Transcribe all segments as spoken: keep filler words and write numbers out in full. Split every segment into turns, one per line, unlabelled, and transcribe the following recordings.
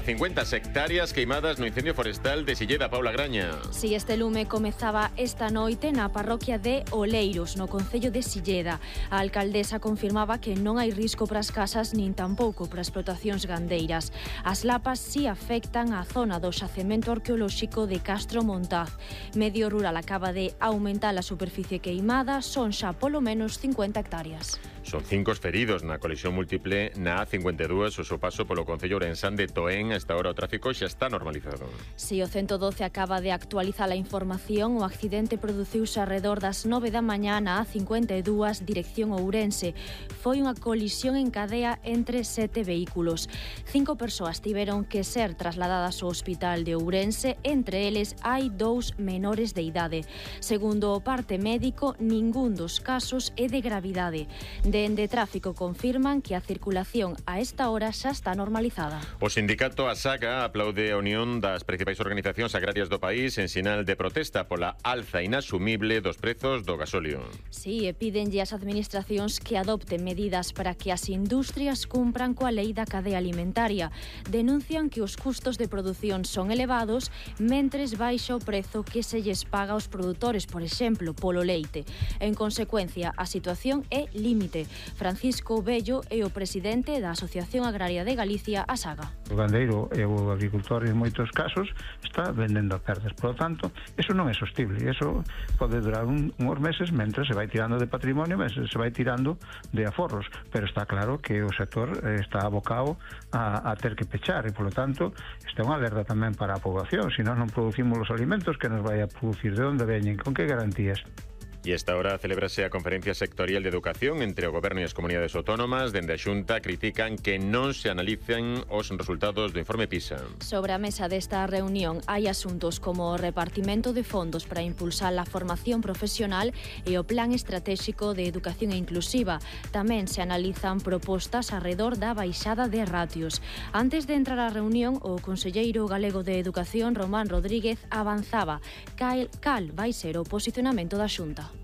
cincuenta hectáreas queimadas no incendio forestal de Silleda. Paula Graña.
Si este lume comezaba esta noite na parroquia de Oleiros, no concello de Silleda. A alcaldesa confirmaba que non hai risco para as casas nin tampouco para explotacións gandeiras. As lapas si afectan a zona do xacemento arqueolóxico de Castro Montaz. Medio Rural acaba de aumentar a superficie queimada, son xa polo menos cincuenta hectáreas.
Son cinco os feridos na colisión múltiple na A cincuenta e dúas o seu paso polo concello ourensán de Toén. A esta hora o tráfico xa está normalizado.
Si o ciento doce acaba de actualizar a información, o accidente produciuse arredor das nove da mañá na A cincuenta e dúas dirección Ourense. Foi unha colisión en cadea entre sete vehículos. Cinco persoas tiveron que ser trasladadas ao hospital de Ourense, entre eles hai dous menores de idade. Segundo o parte médico, ningún dos casos é de gravidade. Dende Tráfico confirman que a circulación a esta hora xa está normalizada.
O sindicato ASAGA aplaude a unión das principais organizacións agrarias do país en sinal de protesta pola alza inasumible dos prezos do gasóleo.
Si, e pídenlle ás administracións que adopten medidas para que as industrias cumpran coa lei da cadea alimentaria. Denuncian que os custos de produción son elevados mentres baixa o prezo que se lles paga aos produtores, por exemplo, polo leite. En consecuencia, a situación é límite. Francisco Bello é o presidente da Asociación Agraria de Galicia, ASAGA.
O gandeiro e o agricultor en moitos casos está vendendo a perdas, por lo tanto, eso non é sostible, eso pode durar un, uns meses mentre se vai tirando de patrimonio, mentre se vai tirando de aforros, pero está claro que o sector está abocado a, a ter que pechar e, por lo tanto, está unha alerta tamén para a poboación. Se nós non producimos os alimentos, que nos vai a producir, de onde veñen, con que garantías?
E esta hora celebrase a Conferencia Sectorial de Educación entre o Goberno e as comunidades autónomas. Dende a Xunta critican que non se analicen os resultados do informe PISA.
Sobre a mesa desta reunión hai asuntos como o repartimento de fondos para impulsar a formación profesional e o Plan Estratégico de Educación Inclusiva. Tamén se analizan propostas arredor da baixada de ratios. Antes de entrar á reunión, o conselleiro galego de Educación, Román Rodríguez, avanzaba cal, cal vai ser o posicionamento da Xunta.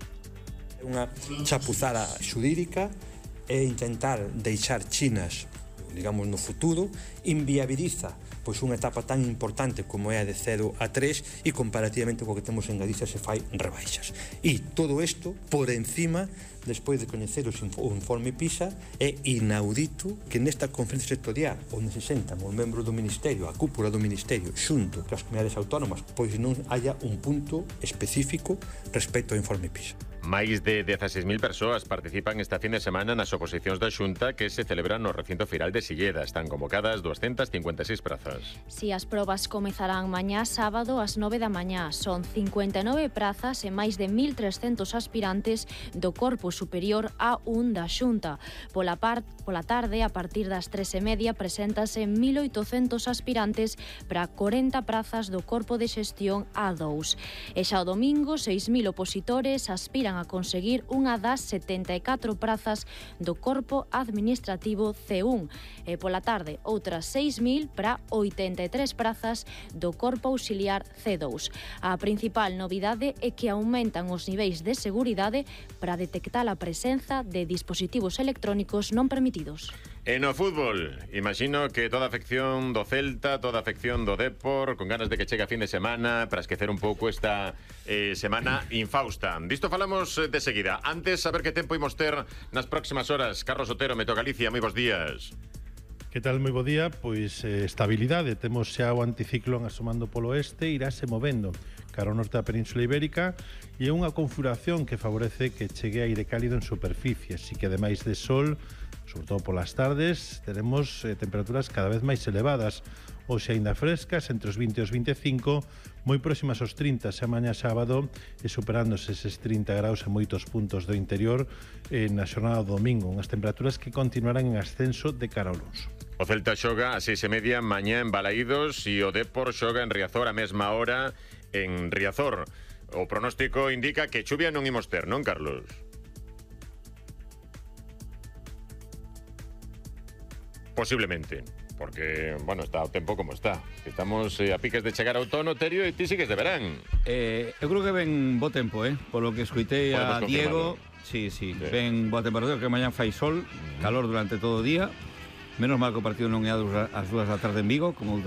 Unha chapuzada xurídica e intentar deixar chinas, digamos, no futuro, inviabiliza pois unha etapa tan importante como é a de cero a tres e comparativamente co que temos en Galicia se fai rebaixas. E todo isto por encima, despois de coñecer o informe PISA, é inaudito que nesta conferencia sectorial onde se sentan os membros do Ministerio, a cúpula do Ministerio, xunto que as comunidades autónomas, pois non haya un punto específico respecto ao informe PISA.
Máis de dezaseis mil persoas participan esta fin de semana nas oposicións da Xunta que se celebran no recinto firal de Silleda. Están convocadas doscientas cincuenta e seis prazas.
Si as probas comezarán mañá sábado ás nove da mañá, son cincuenta e nove prazas e máis de mil trescentos aspirantes do Corpo Superior A un da Xunta. Pola, par, pola tarde, a partir das tres e media, preséntase mil oitocentos aspirantes para corenta prazas do Corpo de Xestión A dous. E xa o domingo, seis mil opositores aspiran a conseguir unha das setenta e catro prazas do Corpo Administrativo C un e pola tarde outras seis mil para oitenta e tres prazas do Corpo Auxiliar C dous. A principal novidade é que aumentan os niveis de seguridade para detectar a presenza de dispositivos electrónicos non permitidos.
E no fútbol, imagino que toda a afección do Celta, toda a afección do Depor, con ganas de que chegue a fin de semana para esquecer un pouco esta eh, semana infausta. Disto falamos de seguida. Antes, saber que tempo imos ter nas próximas horas. Carlos Otero, Meteo Galicia, moi bons días.
Que tal, moi bo día? Pois eh, estabilidade. Temos xa o anticiclón asomando polo oeste, iráse movendo cara ao norte da Península Ibérica e é unha configuración que favorece que chegue aire cálido en superficie, así que ademais de sol, sobre todo polas tardes, teremos eh, temperaturas cada vez máis elevadas. Hoxe aínda frescas, entre os vinte e os vinte e cinco, moi próximas aos trinta xa mañá sábado e superándose eses trinta graus en moitos puntos do interior eh, na xornada do domingo, unhas temperaturas que continuarán en ascenso de cara ao luns.
O Celta xoga a seis e media mañá en Balaídos e o Depor xoga en Riazor a mesma hora en Riazor. O pronóstico indica que chuvia non imos ter, non, Carlos? Posiblemente, porque, bueno, está o tempo como está. Estamos eh, a piques de chegar ao outono, Terio, e ti sigues de verán.
Eh, eu creo que ven bo tempo, eh? Polo que escoitei a Diego. Sí, sí, sí, ven boa temperatura, que mañán fai sol, calor durante todo o día. Menos mal que o partido non é ás dúas da tarde en Vigo, como